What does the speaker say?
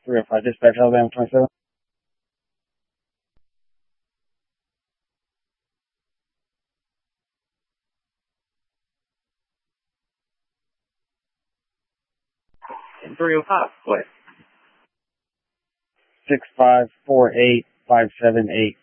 305 dispatch, Alabama 27. And 305, what? 6548578.